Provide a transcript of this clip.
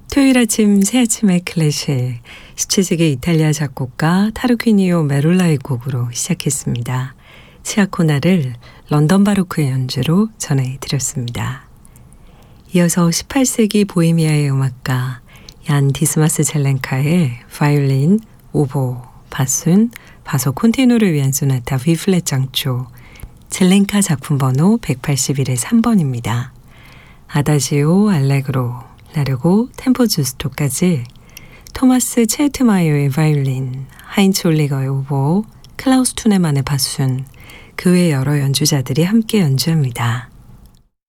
토요일 아침 새 아침의 클래식 17세기 이탈리아 작곡가 타르퀴니오 메롤라의 곡으로 시작했습니다. 치아코나를 런던 바로크의 연주로 전해드렸습니다. 이어서 18세기 보헤미아의 음악가 얀 디스마스 젤렌카의 바이올린, 오보, 바순, 바소 콘티누를 위한 소나타 V플랫 장조 젤렌카 작품 번호 181의 3번입니다. 아다지오, 알레그로, 나르고, 템포 주스토까지 토마스 체트마이어의 바이올린, 하인츠 올리거의 오보, 클라우스 투네만의 바순, 그 외 여러 연주자들이 함께 연주합니다.